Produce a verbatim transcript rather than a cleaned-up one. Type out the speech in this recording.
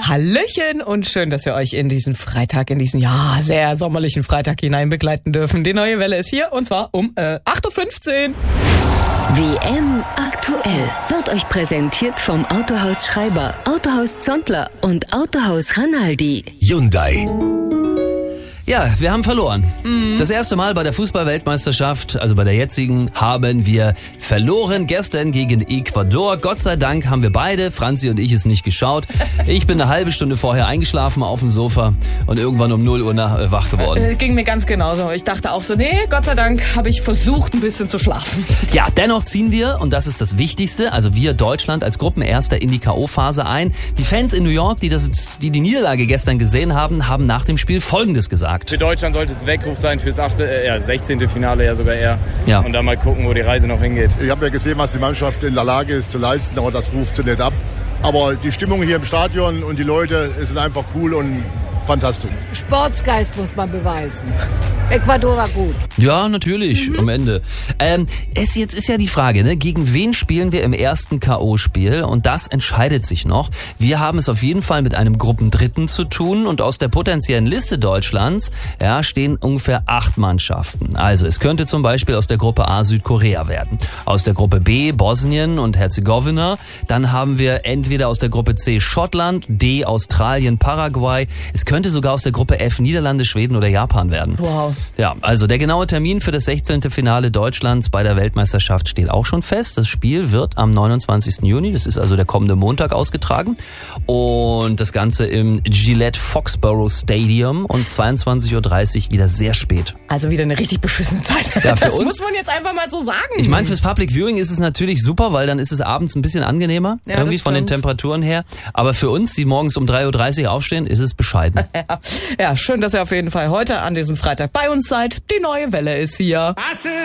Hallöchen und schön, dass wir euch in diesen Freitag, in diesen ja sehr sommerlichen Freitag hinein begleiten dürfen. Die neue Welle ist hier und zwar um äh, acht Uhr fünfzehn. W M aktuell wird euch präsentiert vom Autohaus Schreiber, Autohaus Zontler und Autohaus Ranaldi. Hyundai. Ja, wir haben verloren. Mhm. Das erste Mal bei der Fußball-Weltmeisterschaft, also bei der jetzigen, haben wir verloren gestern gegen Ecuador. Gott sei Dank haben wir beide, Franzi und ich, es nicht geschaut. Ich bin eine halbe Stunde vorher eingeschlafen auf dem Sofa und irgendwann um null Uhr nach, äh, wach geworden. Äh, ging mir ganz genauso. Ich dachte auch so, nee, Gott sei Dank habe ich versucht, ein bisschen zu schlafen. Ja, dennoch ziehen wir, und das ist das Wichtigste, also wir Deutschland als Gruppenerster in die K O-Phase ein. Die Fans in New York, die, das, die die Niederlage gestern gesehen haben, haben nach dem Spiel Folgendes gesagt. Für Deutschland sollte es ein Weckruf sein fürs achte, äh, ja, sechzehnte Finale ja sogar eher. Ja. Und dann mal gucken, wo die Reise noch hingeht. Ich habe ja gesehen, was die Mannschaft in der Lage ist zu leisten, aber das ruft sie nicht ab. Aber die Stimmung hier im Stadion und die Leute sind einfach cool und fantastisch. Sportsgeist muss man beweisen. Ecuador war gut. Ja, natürlich, mhm. am Ende. Ähm, es jetzt ist ja die Frage, ne, gegen wen spielen wir im ersten K O-Spiel? Und das entscheidet sich noch. Wir haben es auf jeden Fall mit einem Gruppendritten zu tun und aus der potenziellen Liste Deutschlands, ja, stehen ungefähr acht Mannschaften. Also es könnte zum Beispiel aus der Gruppe A Südkorea werden, aus der Gruppe B Bosnien und Herzegowina. Dann haben wir entweder aus der Gruppe C Schottland, D Australien, Paraguay. Es könnte sogar aus der Gruppe F Niederlande, Schweden oder Japan werden. Wow. Ja, also der genaue Termin für das sechzehnte Finale Deutschlands bei der Weltmeisterschaft steht auch schon fest. Das Spiel wird am neunundzwanzigsten Juni, das ist also der kommende Montag, ausgetragen. Und das Ganze im Gillette Foxborough Stadium und zweiundzwanzig Uhr dreißig wieder sehr spät. Also wieder eine richtig beschissene Zeit. Ja, für das uns, muss man jetzt einfach mal so sagen. Ich meine, fürs Public Viewing ist es natürlich super, weil dann ist es abends ein bisschen angenehmer, ja, irgendwie von den Temperaturen her. Aber für uns, die morgens um drei Uhr dreißig aufstehen, ist es bescheiden. Ja, ja, schön, dass ihr auf jeden Fall heute an diesem Freitag bei uns seid. Die neue Welle ist hier.